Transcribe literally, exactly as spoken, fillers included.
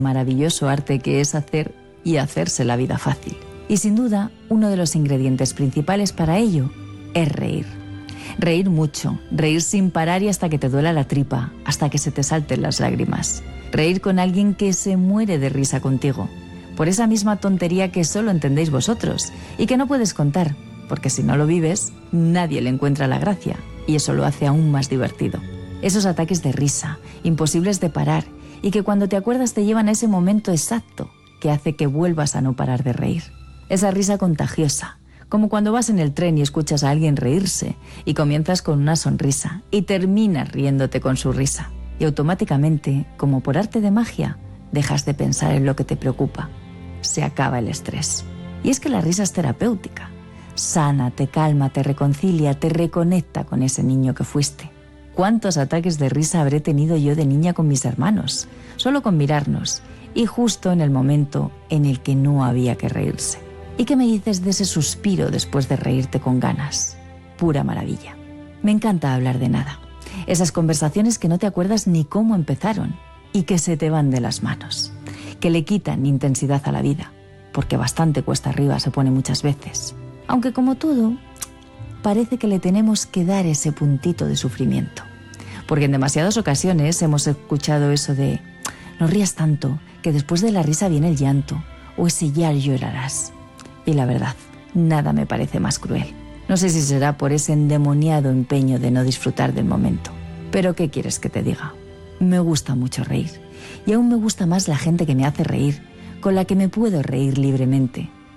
maravilloso arte que es hacer y hacerse la vida fácil. Y sin duda, uno de los ingredientes principales para ello es reír. Reír mucho, reír sin parar y hasta que te duela la tripa, hasta que se te salten las lágrimas. Reír con alguien que se muere de risa contigo, por esa misma tontería que solo entendéis vosotros y que no puedes contar, porque si no lo vives, nadie le encuentra la gracia y eso lo hace aún más divertido. Esos ataques de risa, imposibles de parar y que cuando te acuerdas te llevan a ese momento exacto que hace que vuelvas a no parar de reír. Esa risa contagiosa, como cuando vas en el tren y escuchas a alguien reírse y comienzas con una sonrisa y terminas riéndote con su risa. Y automáticamente, como por arte de magia, dejas de pensar en lo que te preocupa. Se acaba el estrés. Y es que la risa es terapéutica. Sana, te calma, te reconcilia, te reconecta con ese niño que fuiste. ¿Cuántos ataques de risa habré tenido yo de niña con mis hermanos? Solo con mirarnos. Y justo en el momento en el que no había que reírse. ¿Y qué me dices de ese suspiro después de reírte con ganas? Pura maravilla. Me encanta hablar de nada. Esas conversaciones que no te acuerdas ni cómo empezaron y que se te van de las manos, que le quitan intensidad a la vida, porque bastante cuesta arriba se pone muchas veces. Aunque como todo, parece que le tenemos que dar ese puntito de sufrimiento. Porque en demasiadas ocasiones hemos escuchado eso de no rías tanto, que después de la risa viene el llanto, o ese ya llorarás. Y la verdad, nada me parece más cruel. No sé si será por ese endemoniado empeño de no disfrutar del momento. Pero ¿qué quieres que te diga? Me gusta mucho reír. Y aún me gusta más la gente que me hace reír, con la que me puedo reír libremente.